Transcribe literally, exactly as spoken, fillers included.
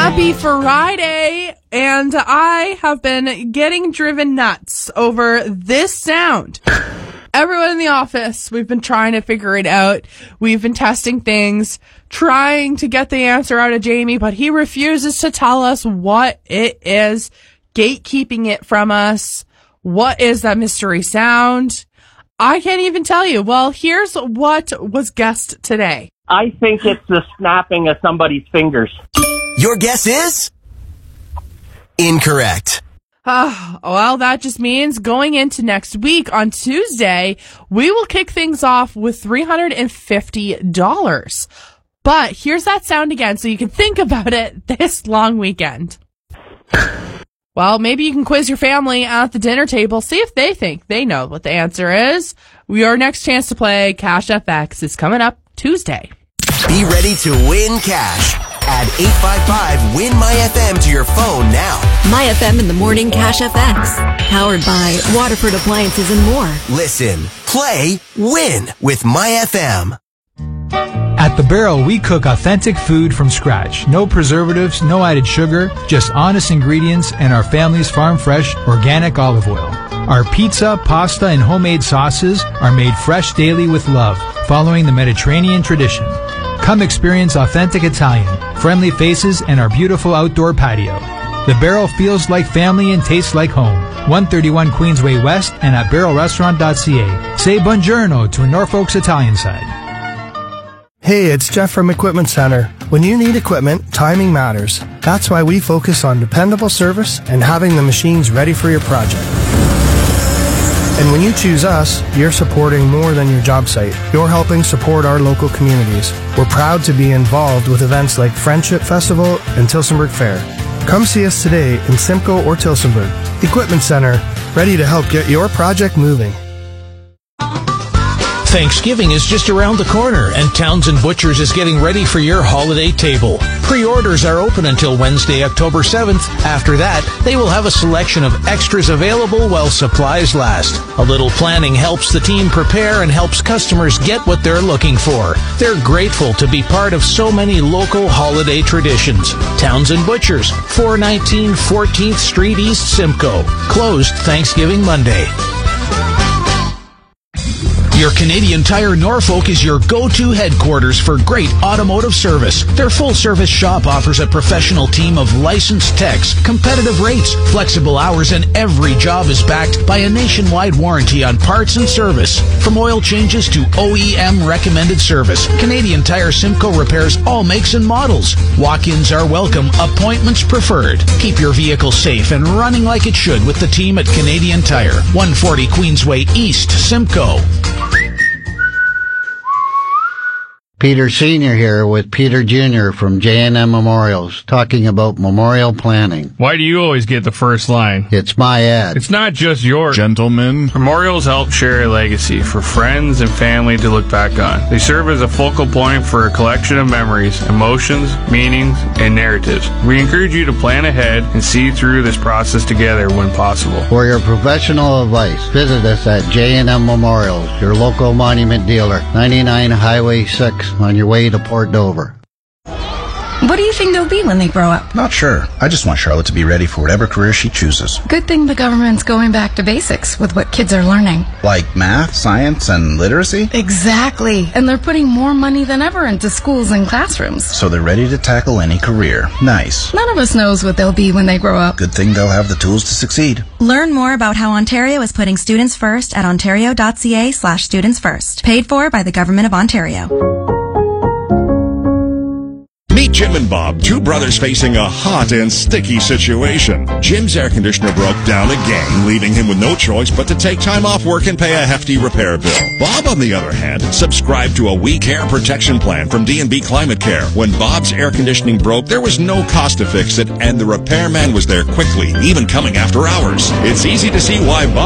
Happy Friday, and I have been getting driven nuts over this sound. Everyone in the office, we've been trying to figure it out. We've been testing things, trying to get the answer out of Jamie, but he refuses to tell us what it is, gatekeeping it from us. What is that mystery sound? I can't even tell you. Well, here's what was guessed today. I think it's the snapping of somebody's fingers. Your guess is incorrect. Uh, well, that just means going into next week on Tuesday, we will kick things off with three hundred fifty dollars. But here's that sound again so you can think about it this long weekend. Well, maybe you can quiz your family at the dinner table, see if they think they know what the answer is. Your next chance to play Cash F X is coming up Tuesday. Be ready to win cash. Add eight five five win my F M to your phone now. My F M in the morning, Cash F X. Powered by Waterford Appliances and more. Listen, play, win with My F M. At The Barrel, we cook authentic food from scratch. No preservatives, no added sugar, just honest ingredients and our family's farm-fresh organic olive oil. Our pizza, pasta, and homemade sauces are made fresh daily with love, following the Mediterranean tradition. Come experience authentic Italian, friendly faces, and our beautiful outdoor patio. The Barrel feels like family and tastes like home. one thirty-one Queensway West and at barrel restaurant dot c a. Say buongiorno to Norfolk's Italian side. Hey, it's Jeff from Equipment Center. When you need equipment, timing matters. That's why we focus on dependable service and having the machines ready for your project. And when you choose us, you're supporting more than your job site. You're helping support our local communities. We're proud to be involved with events like Friendship Festival and Tillsonburg Fair. Come see us today in Simcoe or Tillsonburg. Equipment Center, ready to help get your project moving. Thanksgiving is just around the corner, and Townsend Butchers is getting ready for your holiday table. Pre-orders are open until Wednesday, October seventh. After that, they will have a selection of extras available while supplies last. A little planning helps the team prepare and helps customers get what they're looking for. They're grateful to be part of so many local holiday traditions. Townsend Butchers, four nineteen fourteenth Street East, Simcoe. Closed Thanksgiving Monday. Your Canadian Tire Norfolk is your go-to headquarters for great automotive service. Their full-service shop offers a professional team of licensed techs, competitive rates, flexible hours, and every job is backed by a nationwide warranty on parts and service. From oil changes to O E M recommended service, Canadian Tire Simcoe repairs all makes and models. Walk-ins are welcome, appointments preferred. Keep your vehicle safe and running like it should with the team at Canadian Tire, one forty Queensway East, Simcoe. Peter Senior here with Peter Junior from J and M Memorials, talking about memorial planning. Why do you always get the first line? It's my ad. It's not just yours. Gentlemen. Memorials help share a legacy for friends and family to look back on. They serve as a focal point for a collection of memories, emotions, meanings, and narratives. We encourage you to plan ahead and see through this process together when possible. For your professional advice, visit us at J and M Memorials, your local monument dealer, ninety-nine Highway six. On your way to Port Dover. What do you think they'll be when they grow up? Not sure. I just want Charlotte to be ready for whatever career she chooses. Good thing the government's going back to basics with what kids are learning. Like math, science, and literacy? Exactly. And they're putting more money than ever into schools and classrooms. So they're ready to tackle any career. Nice. None of us knows what they'll be when they grow up. Good thing they'll have the tools to succeed. Learn more about how Ontario is putting students first at ontario dot c a slash students first. Paid for by the Government of Ontario. Meet Jim and Bob, two brothers facing a hot and sticky situation. Jim's air conditioner broke down again, leaving him with no choice but to take time off work and pay a hefty repair bill. Bob, on the other hand, subscribed to a We Care protection plan from D and B Climate Care. When Bob's air conditioning broke, there was no cost to fix it, and the repairman was there quickly, even coming after hours. It's easy to see why Bob